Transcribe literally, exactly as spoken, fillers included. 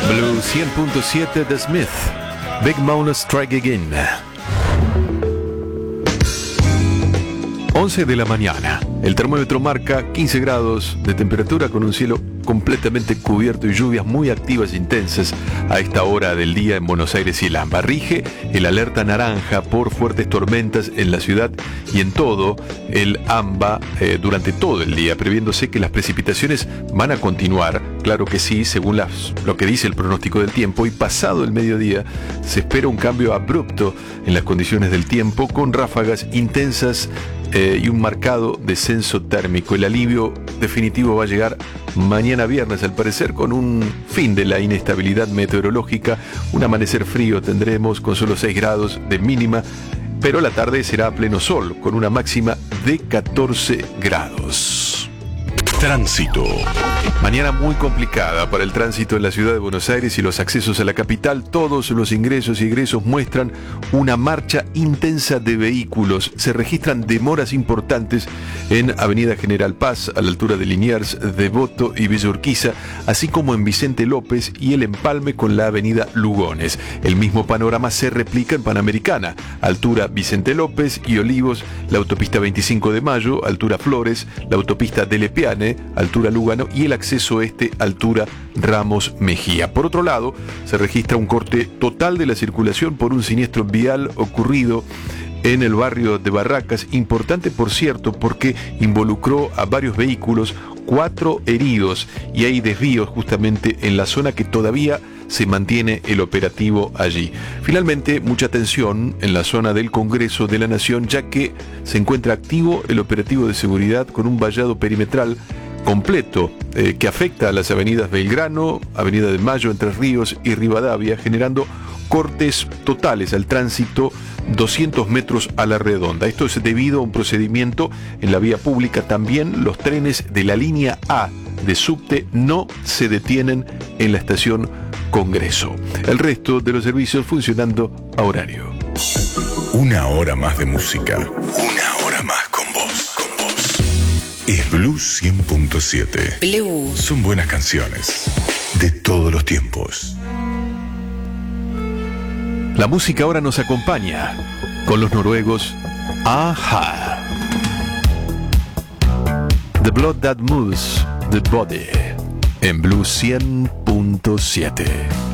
Blue cien punto siete The Smith, Big Mama Strike Again. once de la mañana. El termómetro marca quince grados de temperatura con un cielo completamente cubierto y lluvias muy activas e intensas a esta hora del día en Buenos Aires y el AMBA. Rige el alerta naranja por fuertes tormentas en la ciudad y en todo el AMBA eh, durante todo el día, previéndose que las precipitaciones van a continuar, claro que sí, según las, lo que dice el pronóstico del tiempo, y pasado el mediodía se espera un cambio abrupto en las condiciones del tiempo con ráfagas intensas Eh, y un marcado descenso térmico. El alivio definitivo va a llegar mañana viernes, al parecer, con un fin de la inestabilidad meteorológica. Un amanecer frío tendremos con solo seis grados de mínima, pero la tarde será a pleno sol, con una máxima de catorce grados. Tránsito. Mañana muy complicada para el tránsito en la ciudad de Buenos Aires y los accesos a la capital. Todos los ingresos y egresos muestran una marcha intensa de vehículos. Se registran demoras importantes en Avenida General Paz, a la altura de Liniers, Devoto y Villa Urquiza, así como en Vicente López y el empalme con la Avenida Lugones. El mismo panorama se replica en Panamericana, altura Vicente López y Olivos, la autopista veinticinco de Mayo, altura Flores, la autopista de Lepiane, altura Lugano, y el acceso este, altura Ramos Mejía. Por otro lado, se registra un corte total de la circulación por un siniestro vial ocurrido en el barrio de Barracas, importante por cierto porque involucró a varios vehículos, cuatro heridos, y hay desvíos justamente en la zona que todavía se mantiene el operativo allí. Finalmente, mucha atención en la zona del Congreso de la Nación, ya que se encuentra activo el operativo de seguridad con un vallado perimetral completo eh, que afecta a las avenidas Belgrano, Avenida de Mayo, Entre Ríos y Rivadavia, generando cortes totales al tránsito doscientos metros a la redonda. Esto es debido a un procedimiento en la vía pública. También los trenes de la línea A de subte no se detienen en la estación Congreso. El resto de los servicios funcionando a horario. Una hora más de música. Una hora más con vos. Con vos. Es Blue cien punto siete. Blue. Son buenas canciones de todos los tiempos. La música ahora nos acompaña con los noruegos A-ha. The Blood That Moves the Body en Blue cien punto siete.